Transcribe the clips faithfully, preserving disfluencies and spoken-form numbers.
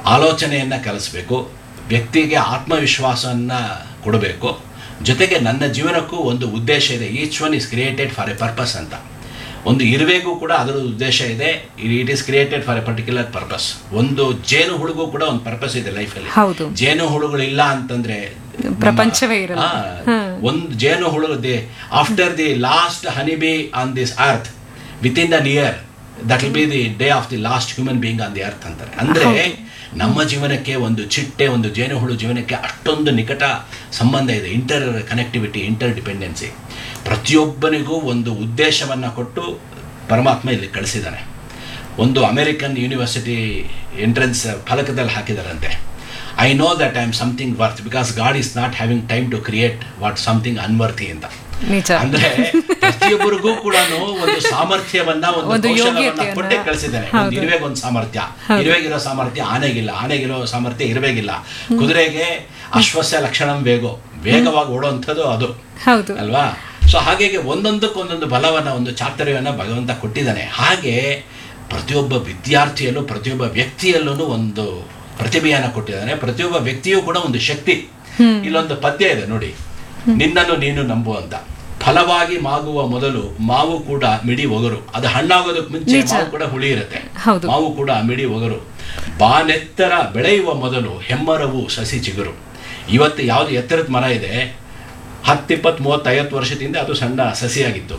ಆಲೋಚನೆಯನ್ನು ಕಲಿಸ್ಬೇಕು, ವ್ಯಕ್ತಿಗೆ ಆತ್ಮವಿಶ್ವಾಸವನ್ನು ಕೊಡಬೇಕು. ಜೊತೆಗೆ ನನ್ನ ಜೀವನಕ್ಕೂ ಒಂದು ಉದ್ದೇಶ ಇದೆ. Each one is created for A purpose ಅಂತ. ಒಂದು ಇರುವೆಗೂ ಕೂಡ ಅದರ ಉದ್ದೇಶ ಇದೆ. It is created for A particular purpose. ಒಂದು ಜೇನು ಹುಳುಗೂ ಕೂಡ ಒಂದು ಪರ್ಪಸ್ ಇದೆ ಲೈಫಲ್ಲಿ. ಜೇನು ಹುಳುಗಳಿಲ್ಲ ಅಂತಂದ್ರೆ ಪ್ರಪಂಚವೇ ಇರಲ್ಲ. ಒಂದು ಜೇನು ಹುಳು the after the last honey bee on this earth with in an year that will be the day of the last human being on the earth ಅಂತಾರೆ. ಅಂದ್ರೆ ನಮ್ಮ ಜೀವನಕ್ಕೆ ಒಂದು ಚಿಟ್ಟೆ, ಒಂದು ಜೇನುಹುಳು ಜೀವನಕ್ಕೆ ಅಷ್ಟೊಂದು ನಿಕಟ ಸಂಬಂಧ ಇದೆ. Inter connectivity, inter dependency. ಪ್ರತಿಯೊಬ್ಬನಿಗೂ ಒಂದು ಉದ್ದೇಶವನ್ನು ಕೊಟ್ಟು ಪರಮಾತ್ಮ ಇಲ್ಲಿ ಕಳಿಸಿದ್ದಾನೆ. ಒಂದು ಅಮೆರಿಕನ್ ಯೂನಿವರ್ಸಿಟಿ ಎಂಟ್ರೆನ್ಸ್ ಫಲಕದಲ್ಲಿ ಹಾಕಿದಾರಂತೆ, I know that I am something worth because god is not having time to create what something ಅನ್ವರ್ತಿ ಅಂತ. ಅಂದ್ರೆ ಪ್ರತಿಯೊಬ್ಬರಿಗೂ ಕೂಡ ಒಂದು ಸಾಮರ್ಥ್ಯವನ್ನ, ಒಂದು ಕೌಶಲ್ಯವನ್ನ ಕೊಟ್ಟೆ ಕಳಿಸಿದ್ದಾನೆ. ಒಂದು ಇರುವೆಗೆ ಒಂದು ಸಾಮರ್ಥ್ಯ, ಇರುವೆಗಿರೋ ಸಾಮರ್ಥ್ಯ ಆನೆಗಿಲ್ಲ, ಆನೆಗಿರೋ ಸಾಮರ್ಥ್ಯ ಇರುವೆಗಿಲ್ಲ. ಕುದುರೆಗೆ ಅಶ್ವಸ್ಯ ಲಕ್ಷಣಂ ವೇಗೋ, ವೇಗವಾಗಿ ಓಡುವಂಥದ್ದು ಅದು ಅಲ್ವಾ. ಸೊ ಹಾಗಾಗಿ ಒಂದೊಂದಕ್ಕೊಂದೊಂದು ಬಲವನ್ನ, ಒಂದು ಚಾತುರ್ಯವನ್ನ ಭಗವಂತ ಕೊಟ್ಟಿದ್ದಾನೆ. ಹಾಗೆ ಪ್ರತಿಯೊಬ್ಬ ವಿದ್ಯಾರ್ಥಿಯಲ್ಲೂ, ಪ್ರತಿಯೊಬ್ಬ ವ್ಯಕ್ತಿಯಲ್ಲೂ ಒಂದು ಪ್ರತಿಭೆಯನ್ನ ಕೊಟ್ಟಿದ್ದಾನೆ. ಪ್ರತಿಯೊಬ್ಬ ವ್ಯಕ್ತಿಯೂ ಕೂಡ ಒಂದು ಶಕ್ತಿ. ಇಲ್ಲೊಂದು ಪದ್ಯ ಇದೆ ನೋಡಿ, ನಿನ್ನನ್ನು ನೀನು ನಂಬು ಅಂತ. ಫಲವಾಗಿ ಮಾಗುವ ಮೊದಲು ಮಾವು ಕೂಡ ಮಿಡಿ ಒಗರು. ಅದು ಹಣ್ಣಾಗೋದಕ್ಕೆ ಮುಂಚೆ ಮಾವು ಕೂಡ ಹುಳಿ ಇರುತ್ತೆ, ಮಾವು ಕೂಡ ಮಿಡಿ ಒಗರು. ಬಾನೆತ್ತರ ಬೆಳೆಯುವ ಮೊದಲು ಹೆಮ್ಮರವು ಸಸಿ ಚಿಗುರು. ಇವತ್ತು ಯಾವ್ದು ಎತ್ತರದ ಮರ ಇದೆ, ಹತ್ತಿಪ್ಪತ್ತು ಮೂವತ್ತೈವತ್ತು ವರ್ಷದಿಂದ ಅದು ಸಣ್ಣ ಸಸಿಯಾಗಿತ್ತು.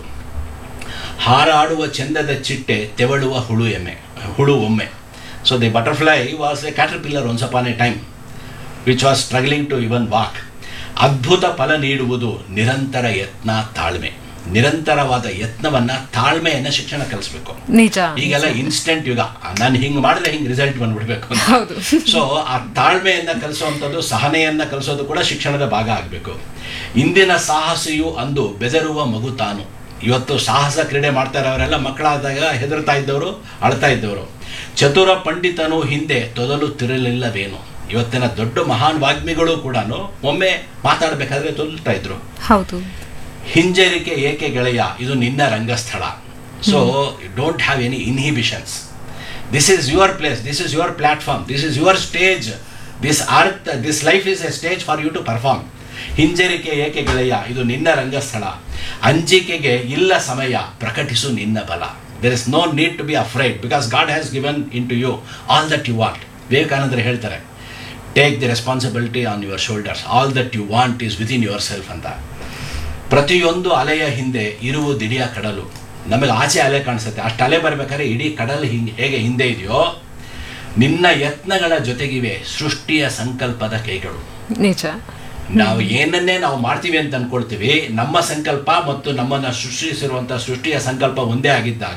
ಹಾರಾಡುವ ಚಂದದ ಚಿಟ್ಟೆ, ತೆವಳುವ ಹುಳು ಎಮ್ಮೆ ಹುಳು ಒಮ್ಮೆ. So the butterfly was A caterpillar once upon A time which was struggling to even walk. ಅದ್ಭುತ ಫಲ ನೀಡುವುದು ನಿರಂತರ ಯತ್ನ, ತಾಳ್ಮೆ. ನಿರಂತರವಾದ ಯತ್ನವನ್ನ, ತಾಳ್ಮೆಯನ್ನ ಶಿಕ್ಷಣ ಕಲಿಸ್ಬೇಕು. ಈಗೆಲ್ಲ ಇನ್ಸ್ಟೆಂಟ್ ಯುಗ, ನಾನು ಹಿಂಗ್ ಮಾಡಿದ್ರೆ ಹಿಂಗ್ ರಿಸಲ್ಟ್ ಬಂದ್ಬಿಡ್ಬೇಕು ಅಂತ. ಸೊ ಆ ತಾಳ್ಮೆಯನ್ನ ಕಲಿಸುವಂಥದ್ದು, ಸಹನೆಯನ್ನ ಕಲಿಸೋದು ಕೂಡ ಶಿಕ್ಷಣದ ಭಾಗ ಆಗಬೇಕು. ಇಂದಿನ ಸಾಹಸಿಯು ಅಂದು ಬೆದರುವ ಮಗು ತಾನು. ಇವತ್ತು ಸಾಹಸ ಕ್ರೀಡೆ ಮಾಡ್ತಾ ಇರೋರೆಲ್ಲ ಮಕ್ಕಳಾದಾಗ ಹೆದರ್ತಾ ಇದ್ದವರು, ಅಳ್ತಾ ಇದ್ದವರು. ಚತುರ ಪಂಡಿತನು ಹಿಂದೆ ತೊದಲುತ್ತಿರಲಿಲ್ಲವೇನು. ಇವತ್ತಿನ ದೊಡ್ಡ ಮಹಾನ್ ವಾಗ್ಮಿಗಳು ಕೂಡ ಒಮ್ಮೆ ಮಾತಾಡಬೇಕಾದ್ರೆ ತೊದಲ್ತಾ ಇದ್ರು. ಹೌದು. ಹಿಂಜರಿಕೆ ಏಕೆ ಗೆಳೆಯ, ಇದು ನಿನ್ನ ರಂಗಸ್ಥಳ. So don't have any inhibitions. This is your place, this is your platform, this is your stage. This earth, this life is A stage for you to perform. ಹಿಂಜರಿಕೆ ಏಕೆ ಗೆಳೆಯ, ಇದು ನಿನ್ನ ರಂಗಸ್ಥಳ. ಅಂಜಿಕೆಗೆ ಇಲ್ಲ ಸಮಯ, ಪ್ರಕಟಿಸು ನಿನ್ನ ಬಲ. There is no need to B afraid because god has given in to you all that you want. ವಿವೇಕಾನಂದರು ಹೇಳ್ತಾರೆ, take the responsibility on your shoulders, all that you want is with in your self ಅಂತ. ಪ್ರತಿಯೊಂದು ಅಲೆಯ ಹಿಂದೆ ಇರುವುದಿಡಿಯ ಕಡಲು. ನಮಗೆ ಆಚೆ ಅಲೆ ಕಾಣಿಸುತ್ತೆ, ಅಷ್ಟು ಅಲೆ ಬರಬೇಕಾದ್ರೆ ಇಡೀ ಕಡಲು ಹಿಂಗೆ ಹೇಗೆ ಹಿಂದೆ ಇದೆಯೋ, ನಿನ್ನ ಯತ್ನಗಳ ಜೊತೆಗಿವೆ ಸೃಷ್ಟಿಯ ಸಂಕಲ್ಪದ ಕೈಗಳು. ನಿಜ. ನಾವು ಏನನ್ನೇ ನಾವು ಮಾಡ್ತೀವಿ ಅಂತ ಅನ್ಕೊಳ್ತೀವಿ, ನಮ್ಮ ಸಂಕಲ್ಪ ಮತ್ತು ನಮ್ಮನ್ನು ಸೃಷ್ಟಿಸಿರುವಂಥ ಸೃಷ್ಟಿಯ ಸಂಕಲ್ಪ ಒಂದೇ ಆಗಿದ್ದಾಗ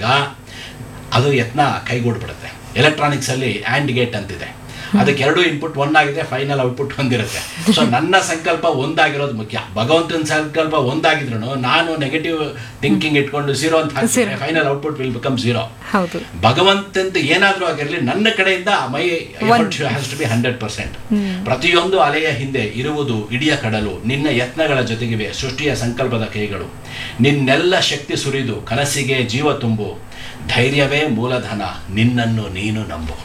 ಅದು ಯತ್ನ ಕೈಗೂಡ್ಬಿಡುತ್ತೆ. ಎಲೆಕ್ಟ್ರಾನಿಕ್ಸ್ ಅಲ್ಲಿ ಆ್ಯಂಡ್ ಗೇಟ್ ಅಂತಿದೆ, ಅದಕ್ಕೆ ಎರಡು ಇನ್ಪುಟ್ ಒನ್ ಆಗಿದೆ, ಫೈನಲ್ ಔಟ್ಪುಟ್ ಒಂದಿರುತ್ತೆ. ಸೊ ನನ್ನ ಸಂಕಲ್ಪ ಒಂದಾಗಿರೋದು ಮುಖ್ಯ. ಭಗವಂತನ ಸಂಕಲ್ಪ ಒಂದಾಗಿದ್ರು ನಾನು ನೆಗೆಟಿವ್ ಥಿಂಕಿಂಗ್ ಇಟ್ಕೊಂಡು ಝೀರೋ ಅಂತ ಹಾಕ್ತೀನಿ, final output will become zero. ಭಗವಂತಂದು ಏನಾದ್ರೂ ಆಗಿರಲಿ, ನನ್ನ ಕಡೆಯಿಂದ ಮೈ effort has to B hundred percent. ಪ್ರತಿಯೊಂದು ಅಲೆಯ ಹಿಂದೆ ಇರುವುದು ಇಡಿಯ ಕಡಲು, ನಿನ್ನ ಯತ್ನಗಳ ಜೊತೆಗಿವೆ ಸೃಷ್ಟಿಯ ಸಂಕಲ್ಪದ ಕೈಗಳು. ನಿನ್ನೆಲ್ಲ ಶಕ್ತಿ ಸುರಿದು ಕನಸಿಗೆ ಜೀವ ತುಂಬು, ಧೈರ್ಯವೇ ಮೂಲಧನ, ನಿನ್ನನ್ನು ನೀನು ನಂಬು.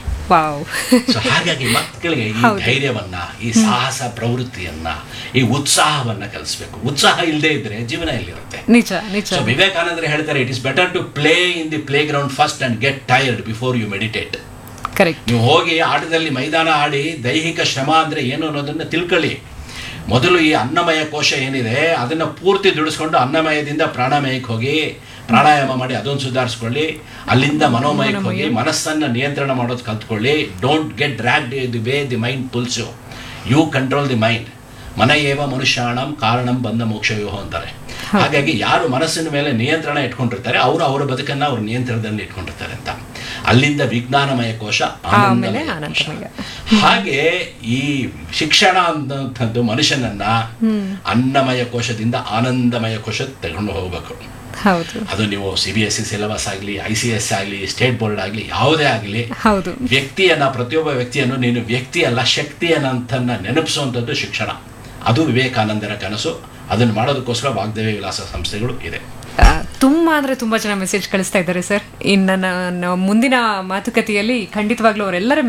ಸೊ ಹಾಗಾಗಿ ಮಕ್ಕಳಿಗೆ ಈ ಧೈರ್ಯವನ್ನ, ಈ ಸಾಹಸ ಪ್ರವೃತ್ತಿಯನ್ನ, ಈ ಉತ್ಸಾಹವನ್ನ ಕಲಿಸ್ಬೇಕು. ಉತ್ಸಾಹ ಇಲ್ಲದೆ ಇದ್ರೆ ಜೀವನ ಎಲ್ಲಿರುತ್ತೆ? ನಿಜ ನಿಜ. ಸೊ ವಿವೇಕಾನಂದರು ಹೇಳ್ತಾರೆ, it is better to play in the play ground first and get tired before you meditate. Correct. ನೀವು ಹೋಗಿ ಆಟದಲ್ಲಿ ಮೈದಾನ ಆಡಿ ದೈಹಿಕ ಶ್ರಮ ಅಂದ್ರೆ ಏನು ಅನ್ನೋದನ್ನ ತಿಳ್ಕೊಳ್ಳಿ. ಮೊದಲು ಈ ಅನ್ನಮಯ ಕೋಶ ಏನಿದೆ ಅದನ್ನ ಪೂರ್ತಿ ದುಡಿಸ್ಕೊಂಡು ಅನ್ನಮಯದಿಂದ ಪ್ರಾಣಮಯಕ್ಕೆ ಹೋಗಿ ಪ್ರಾಣಾಯಾಮ ಮಾಡಿ ಅದನ್ನು ಸುಧಾರಿಸ್ಕೊಳ್ಳಿ. ಅಲ್ಲಿಂದ ಮನೋಮಯಕ್ಕೆ ಹೋಗಿ ಮನಸ್ಸನ್ನು ನಿಯಂತ್ರಣ ಮಾಡೋದು ಕಲ್ತ್ಕೊಳ್ಳಿ. Don't get dragged the way the mind pulls you. You control the mind. ಮನ ಏವ ಮನುಷ್ಯಾಣಂ ಕಾರಣಂ ಬಂದ ಮೋಕ್ಷವ್ಯೂಹ ಅಂತಾರೆ. ಹಾಗಾಗಿ ಯಾರು ಮನಸ್ಸಿನ ಮೇಲೆ ನಿಯಂತ್ರಣ ಇಟ್ಕೊಂಡಿರ್ತಾರೆ ಅವರು ಅವರ ಬದುಕನ್ನು ಅವ್ರ ನಿಯಂತ್ರಣದಲ್ಲಿ ಇಟ್ಕೊಂಡಿರ್ತಾರೆ ಅಂತ. ಅಲ್ಲಿಂದ ವಿಜ್ಞಾನಮಯ ಕೋಶ, ಆನಂದಮಯ ಕೋಶ. ಹಾಗೆ ಈ ಶಿಕ್ಷಣ ಅನ್ನುವಂಥದ್ದು ಮನುಷ್ಯನನ್ನ ಅನ್ನಮಯ ಕೋಶದಿಂದ ಆನಂದಮಯ ಕೋಶ ತಗೊಂಡು ಹೋಗ್ಬೇಕು. ಅದು ನೀವು C B S C syllabus ಆಗಲಿ, ಐ ಸಿ ಎಸ್ ಆಗಲಿ, ಸ್ಟೇಟ್ ಬೋರ್ಡ್ ಆಗಲಿ, ಯಾವುದೇ ಆಗಲಿ, ವ್ಯಕ್ತಿಯನ್ನ, ಪ್ರತಿಯೊಬ್ಬ ವ್ಯಕ್ತಿಯನ್ನು ನೀನು ವ್ಯಕ್ತಿ ಅಲ್ಲ ಶಕ್ತಿಯನ್ನಂತನ್ನ ನೆನಪಿಸುವಂಥದ್ದು ಶಿಕ್ಷಣ. ಅದು ವಿವೇಕಾನಂದರ ಕನಸು. ಅದನ್ನು ಮಾಡೋದಕ್ಕೋಸ್ಕರ ವಾಗ್ದೇವಿ ವಿಲಾಸ ಸಂಸ್ಥೆಗಳು ಇದೆ. ತುಂಬಾ ಅಂದ್ರೆ ತುಂಬಾ ಜನ ಮೆಸೇಜ್ ಕಳಿಸ್ತಾ ಇದ್ದಾರೆ ಸರ್. ಇನ್ನು ನನ್ನ ಮುಂದಿನ ಮಾತುಕತೆಯಲ್ಲಿ ಖಂಡಿತವಾಗ್ಲೂ ಅವರೆಲ್ಲರ